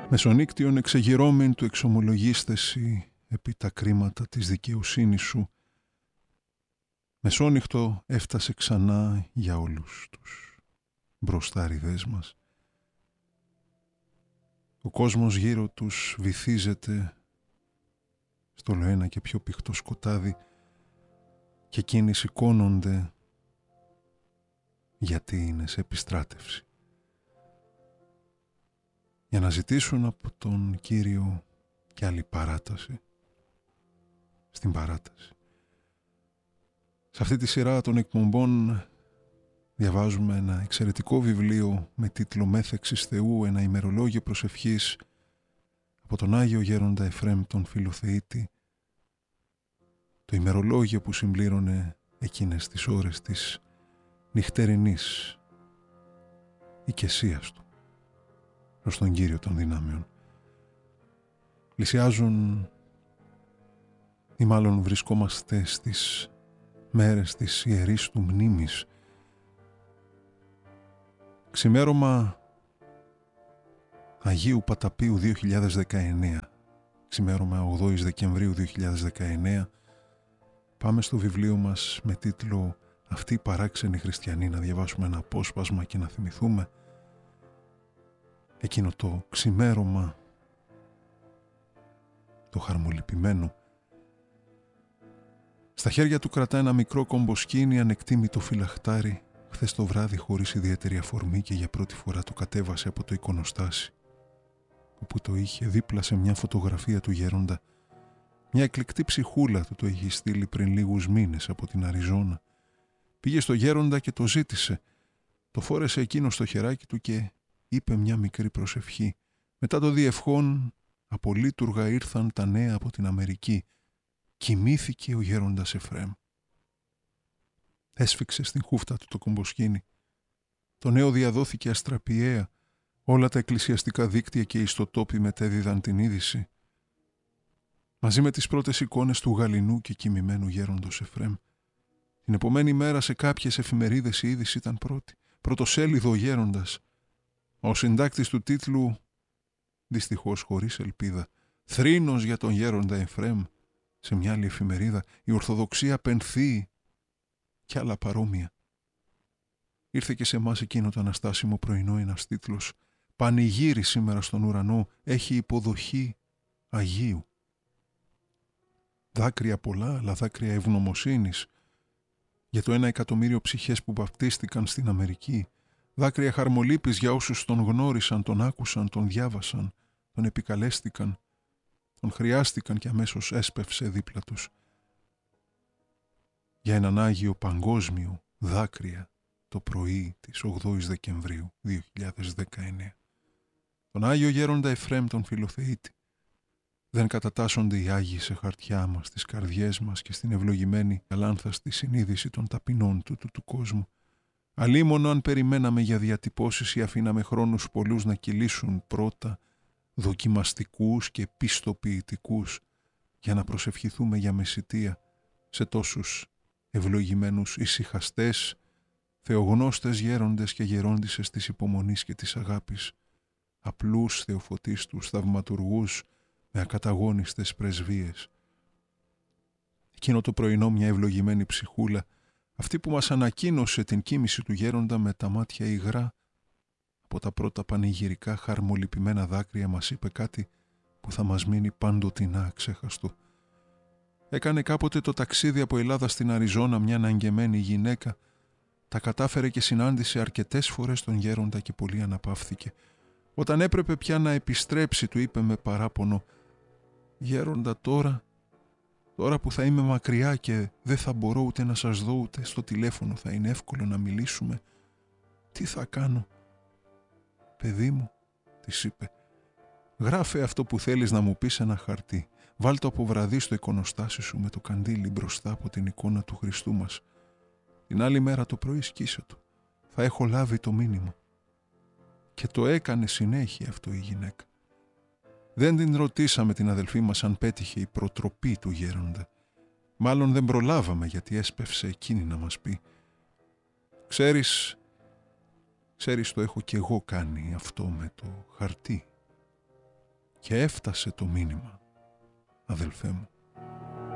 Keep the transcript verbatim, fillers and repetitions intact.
Μεσονύκτιον εξεγυρώμην του εξομολογίστεσι επί τα κρίματα της δικαιοσύνης σου. Μεσόνυχτο έφτασε ξανά για όλους τους μπροστάριδες μας. Ο κόσμος γύρω τους βυθίζεται στο λοένα και πιο πηχτό σκοτάδι και εκείνοι σηκώνονται γιατί είναι σε επιστράτευση. Για να ζητήσουν από τον Κύριο και άλλη παράταση στην παράταση. Σε αυτή τη σειρά των εκπομπών διαβάζουμε ένα εξαιρετικό βιβλίο με τίτλο «Μέθεξης Θεού, ένα ημερολόγιο προσευχής» από τον Άγιο Γέροντα Εφραίμ τον Φιλοθεήτη, το ημερολόγιο που συμπλήρωνε εκείνες τις ώρες της νυχτερινής οικεσίας του προς τον Κύριο των δυνάμεων. Πλησιάζουν ή μάλλον βρισκόμαστε στις μέρες της Ιερής του Μνήμης. Ξημέρωμα Αγίου Παταπίου δύο χιλιάδες δεκαεννέα. Ξημέρωμα ογδόης Δεκεμβρίου δύο χιλιάδες δεκαεννέα. Πάμε στο βιβλίο μας με τίτλο «Αυτοί οι παράξενοι χριστιανοί», να διαβάσουμε ένα απόσπασμα και να θυμηθούμε εκείνο το ξημέρωμα, το χαρμολυπημένο. Στα χέρια του κρατά ένα μικρό κομποσκίνι ανεκτήμητο φυλαχτάρι. Χθες το βράδυ, χωρίς ιδιαίτερη αφορμή και για πρώτη φορά, το κατέβασε από το εικονοστάσι, όπου το είχε δίπλα σε μια φωτογραφία του γέροντα. Μια εκλεκτή ψυχούλα του το είχε στείλει πριν λίγους μήνες από την Αριζόνα. Πήγε στο γέροντα και το ζήτησε. Το φόρεσε εκείνο στο χεράκι του και είπε μια μικρή προσευχή. Μετά το διευχόν, απολύτουργα ήρθαν τα νέα από την Αμερική. Κοιμήθηκε ο γέροντας Εφραίμ. Έσφιξε στην χούφτα του το κομποσκίνι. Το νέο διαδόθηκε αστραπιαία. Όλα τα εκκλησιαστικά δίκτυα και οι ιστοτόποι μετέδιδαν την είδηση. Μαζί με τις πρώτες εικόνες του γαληνού και κοιμημένου γέροντος Εφραίμ. Την επομένη μέρα σε κάποιες εφημερίδες η είδηση ήταν πρώτη. Πρωτοσέλιδο ο γέροντας. Ο συντάκτης του τίτλου, δυστυχώς χωρίς ελπίδα, «Θρήνος για τον γέροντα Εφραίμ». Σε μια άλλη εφημερίδα, «Η Ορθοδοξία πενθεί» και άλλα παρόμοια. Ήρθε και σε εμάς εκείνο το αναστάσιμο πρωινό ένας τίτλος, «Πανηγύρι σήμερα στον ουρανό, έχει υποδοχή Αγίου». Δάκρυα πολλά, αλλά δάκρυα ευγνωμοσύνης για το ένα εκατομμύριο ψυχές που βαπτίστηκαν στην Αμερική. Δάκρυα χαρμολύπης για όσους τον γνώρισαν, τον άκουσαν, τον διάβασαν, τον επικαλέστηκαν, τον χρειάστηκαν και αμέσως έσπευσε δίπλα τους. Για έναν Άγιο παγκόσμιο δάκρυα το πρωί της ογδόης Δεκεμβρίου δύο χιλιάδες δεκαεννέα. Τον Άγιο Γέροντα Εφραίμ τον Φιλοθεήτη. Δεν κατατάσσονται οι Άγιοι σε χαρτιά μας, στις καρδιές μας και στην ευλογημένη αλάνθαστη συνείδηση των ταπεινών του, του, του κόσμου. Αλίμονο αν περιμέναμε για διατυπώσεις ή αφήναμε χρόνους πολλούς να κυλήσουν πρώτα, δοκιμαστικούς και πιστοποιητικούς, για να προσευχηθούμε για μεσιτεία σε τόσους ευλογημένους ησυχαστές, θεογνώστες γέροντες και γερόντισσες της υπομονής και της αγάπης, απλούς θεοφωτίστους, θαυματουργούς με ακαταγόνιστες πρεσβείες. Εκείνο το πρωινό μια ευλογημένη ψυχούλα, αυτή που μας ανακοίνωσε την κοίμηση του γέροντα με τα μάτια υγρά, από τα πρώτα πανηγυρικά χαρμολυπημένα δάκρυα μας είπε κάτι που θα μας μείνει πάντοτινά αξέχαστο. Έκανε κάποτε το ταξίδι από Ελλάδα στην Αριζόνα μια αναγκεμένη γυναίκα. Τα κατάφερε και συνάντησε αρκετές φορές τον γέροντα και πολύ αναπαύθηκε. Όταν έπρεπε πια να επιστρέψει, του είπε με παράπονο, «Γέροντα, τώρα, τώρα που θα είμαι μακριά και δεν θα μπορώ ούτε να σας δω ούτε στο τηλέφωνο θα είναι εύκολο να μιλήσουμε, τι θα κάνω?» «Παιδί μου», της είπε, «γράφε αυτό που θέλεις να μου πεις σε ένα χαρτί. Βάλ' το από βραδύ στο εικονοστάσι σου με το καντήλι μπροστά από την εικόνα του Χριστού μας. Την άλλη μέρα το πρωί σκίσε το. Θα έχω λάβει το μήνυμα». Και το έκανε συνέχεια αυτό η γυναίκα. Δεν την ρωτήσαμε την αδελφή μας αν πέτυχε η προτροπή του γέροντα. Μάλλον δεν προλάβαμε γιατί έσπευσε εκείνη να μας πει. «Ξέρεις, ξέρεις το έχω κι εγώ κάνει αυτό με το χαρτί». Και έφτασε το μήνυμα, αδελφέ μου.